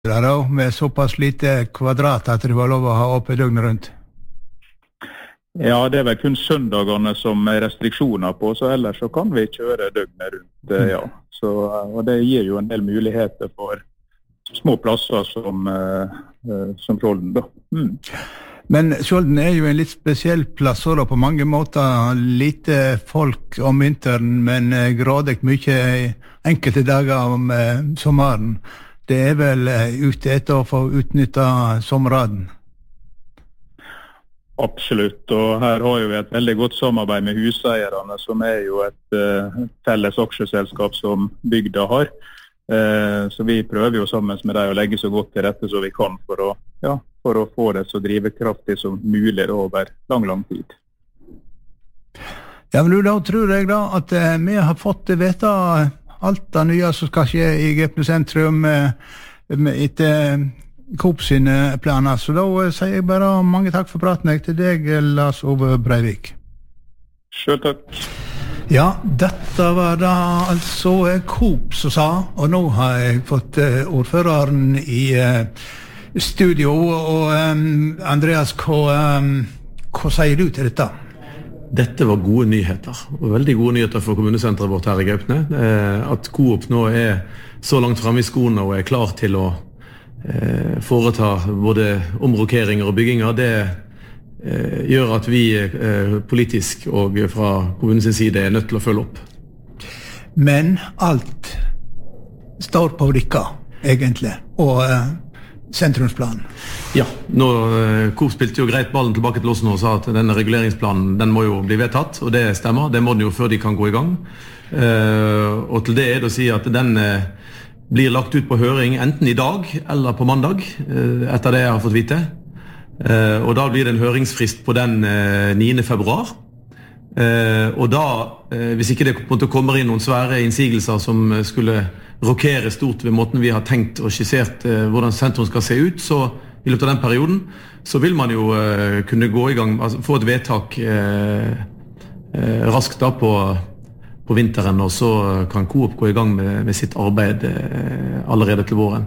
da, med såpass lite kvadrat at det var lov å ha åpent døgnet rundt? Ja, det vel kun søndagene som restriksjoner på, så ellers så kan vi kjøre døgnet rundt, ja. Så, og det gir jo en del muligheter for små plasser som Skjolden, da. Men Skjolden jo en litt spesiell plass, og da på mange måter lite folk om vinteren, men grådig mye enkelte dager om sommeren. Det vel ute etter å få utnyttet sommerraden? Absolutt, og her har vi et veldig godt samarbeid med huseierne, som jo et felles aksjeselskap som bygda har. Så vi prøver jo sammen med deg å legge så godt til rette som vi kan for å få det så drivekraftig som mulig over lang tid. Ja, men da tror jeg da at vi har fått vite alt det nye som skal skje i Gaupne sentrum etter Coop sine planer. Så da sier jeg bare mange takk for praten til deg, Lars Ove Breivik. Selv takk. Ja, dette var da altså Coop som sa, og nå har jeg fått ordføreren i studio, og Andreas, hva sier du til dette? Dette var gode nyheter, og veldig gode nyheter for kommunesenteret vårt her i Gaupne. At Coop nå så langt fremme i skoene og klar til å foreta både omrokeringer og bygginger, det gjør at vi politisk og fra kommunens side nødt til å følge opp. Men alt står på rikka, egentlig, og sentrumsplanen. Ja, Coop spilte jo greit ballen tilbake til oss nå og sa at denne reguleringsplanen, den må jo bli vedtatt, og det stemmer, det må den jo før de kan gå i gang. Og til det det å si at den blir lagt ut på høring enten i dag eller på mandag, etter det jeg har fått vite. Og da blir det en høringsfrist på den 9. februar. Og da, hvis ikke det på en måte kommer inn noen svære innsigelser som skulle rokere stort ved måten vi har tenkt og skissert hvordan sentrum skal se ut, så i løpet av den perioden, så vil man jo kunne gå i gang, altså få et vedtak raskt da på vinteren, og så kan Coop gå i gang med sitt arbeid allerede til våren.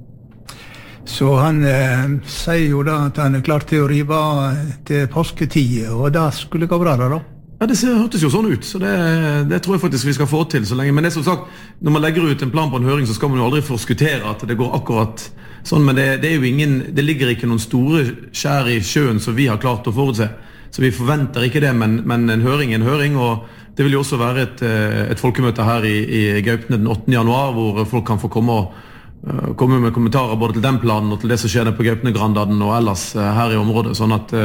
Så han sier jo da at han klar til å rive til påsketid, og da skulle det gå bra da? Ja, det hørtes jo sånn ut, så det tror jeg faktisk vi skal få til så lenge. Men det som sagt, når man legger ut en plan på en høring, så skal man jo aldri forskuttere at det går akkurat sånn, men det jo det ligger ikke noen store skjær i sjøen som vi har klart å forutse. Så vi forventer ikke det, men en høring, og det vil jo også være et folkemøte her i Gaupne den 8. januar, hvor folk kan få komme med kommentarer både til den planen og til det som skjer på Gaupne-grandaden og ellers her i området, sånn at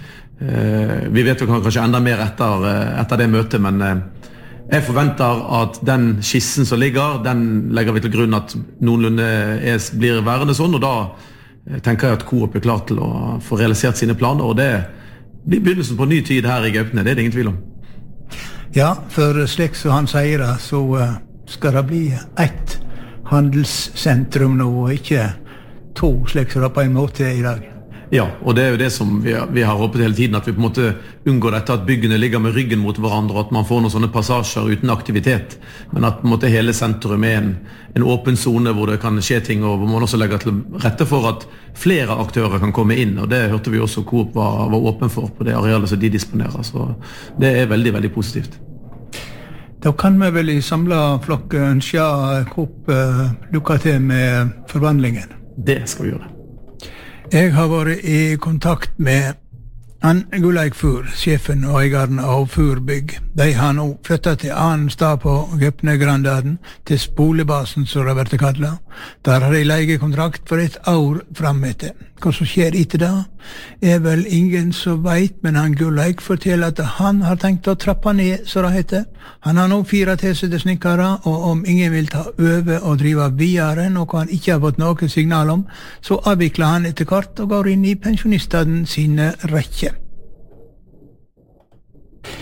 vi vet jo kanskje enda mer etter det møtet, men jeg forventer at den skissen som ligger, den legger vi til grunn at noenlunde blir værende sånn, og da tenker jeg at Coop klar til å få realisert sine planer, og det blir begynnelsen på ny tid her i Gaupne, det det ingen tvil om. Ja, for slik som han sier det, så skal det bli ett handelssentrum nå, og ikke to, slik som det på en måte i dag. Ja, og det jo det som vi har håpet hele tiden, at vi på en måte unngår dette at byggene ligger med ryggen mot hverandre, og at man får noen sånne passasjer uten aktivitet, men at på en måte hele sentrum en åpen zone hvor det kan skje ting, og hvor man også legger til rette for at flere aktører kan komme inn, og det hørte vi også Coop var åpen for på det arealet som de disponerer, så det veldig, veldig positivt. Da kan vi vel i samlet flokk ønske Coop lykke til med forvandlingen. Det skal vi gjøre. Jeg har vært i kontakt med Gulleik Fur, sjefen og eieren av Furbygg. De har nå flyttet til annen stad på Gaupne-grandaden, til Spolebasen, som det har vært kallet. Der har de leiekontrakt for 1 år fremetter. Hva som skjer etter det, vel ingen som vet, men han Gulleik forteller at han har tenkt å trappe ned, så det heter. Han har nå 4 tilsette snikkere, og om ingen vil ta over og drive videre, noe han ikke har fått noe signal om, så avvikler han etter hvert og går inn i pensjonistene sine rekker.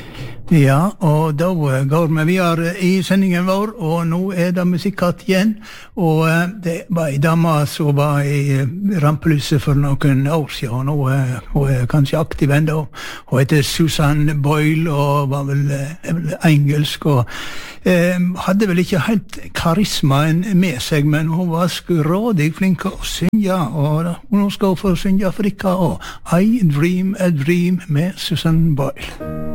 Ja, og da går vi videre i sendingen vår, og nå det musikkatt igjen, og det var en dame som var i rampelyset for noen år siden, og hun kanskje aktiv enda. Hun heter Susan Boyle, og var vel engelsk, og hadde vel ikke helt karismaen med seg, men hun var skrådig flink å synge, og nå skal hun få synge for dere, og I Dream a Dream med Susan Boyle.